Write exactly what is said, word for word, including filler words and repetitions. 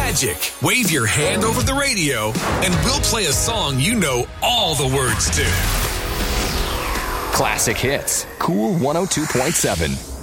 magic. Wave your hand over the radio, and we'll play a song you know all the words to. Classic Hits. Cool one oh two point seven.